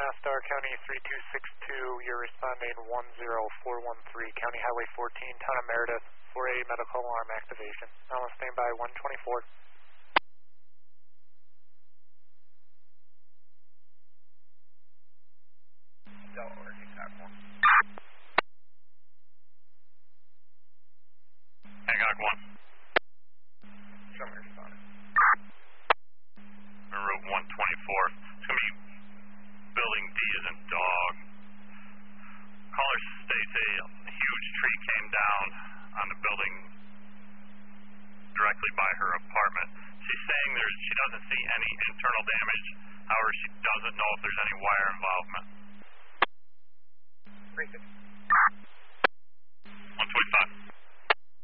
Star County 3262, you're responding 10413, County Highway 14, Town of Meredith, for a medical alarm activation. Now on standby 124. Delaware, exact one. Hancock 1. Show me responding. Route 124. It's going to be building D as in dog. Caller states a huge tree came down on the building directly by her apartment. She's saying she doesn't see any internal damage. However, she doesn't know if there's any wire involvement. 350. 125.